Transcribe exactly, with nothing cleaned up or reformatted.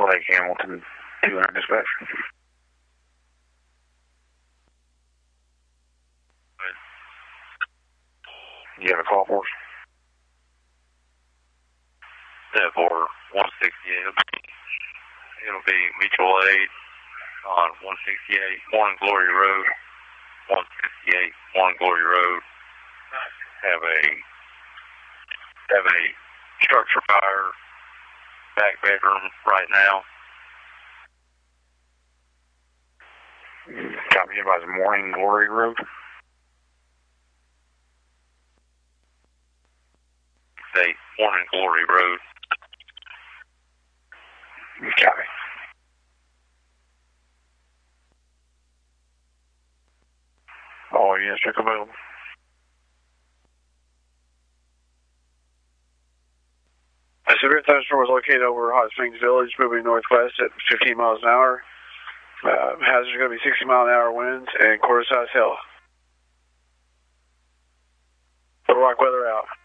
Lake Hamilton, two hundred dispatch. You have a call for us? Yeah, for one sixty-eight. It'll be mutual aid on one sixty-eight Morning Glory Road. one sixty-eight Morning Glory Road. Have a have a structure fire back bedroom right now. Copy advised Morning Glory Road. Say Morning Glory Road. Copy. All units check available. A severe thunderstorm was located over Hot Springs Village, moving northwest at fifteen miles an hour. Uh, hazards are going to be sixty mile an hour winds and quarter size hail. Little Rock weather out.